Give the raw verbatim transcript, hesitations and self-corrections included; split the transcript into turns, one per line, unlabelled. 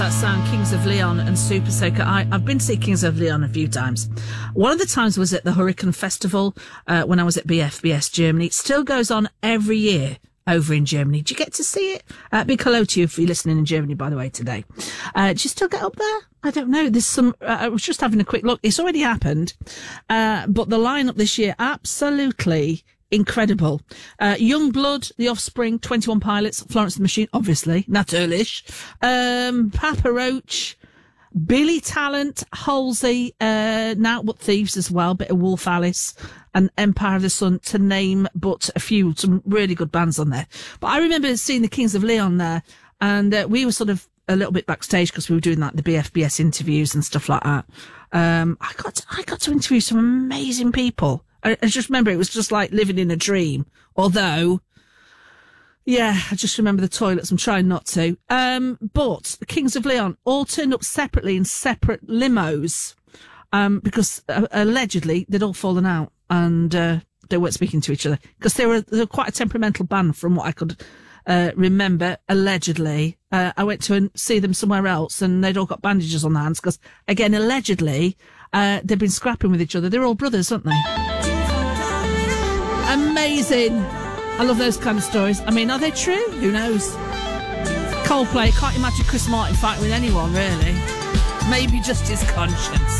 That sound, Kings of Leon and Super Soaker. I, I've been to see Kings of Leon a few times. One of the times was at the Hurricane Festival uh, when I was at B F B S Germany. It still goes on every year over in Germany. Do you get to see it? Uh, big hello to you if you're listening in Germany, by the way, today. Uh, do you still get up there? I don't know. There's some, uh, I was just having a quick look. It's already happened. Uh, but the lineup this year, absolutely incredible. Uh, Youngblood, The Offspring, twenty-one Pilots, Florence and the Machine, obviously, natürlich. Um, Papa Roach, Billy Talent, Halsey, uh, Now But Thieves as well, bit of Wolf Alice, and Empire of the Sun, to name but a few. Some really good bands on there. But I remember seeing the Kings of Leon there, and uh, we were sort of a little bit backstage because we were doing like the B F B S interviews and stuff like that. Um, I got to, I got to interview some amazing people. I, I just remember it was just like living in a dream. Although, yeah, I just remember the toilets. I'm trying not to. Um, but the Kings of Leon all turned up separately in separate limos, um, because uh, allegedly they'd all fallen out and uh, they weren't speaking to each other because they were, they were quite a temperamental band from what I could uh, remember. Allegedly, uh, I went to see them somewhere else and they'd all got bandages on their hands because, again, allegedly, uh, they've been scrapping with each other. They're all brothers, aren't they? Amazing. I love those kind of stories. I mean, are they true? Who knows? Coldplay. Can't imagine Chris Martin fighting with anyone, really. Maybe just his conscience.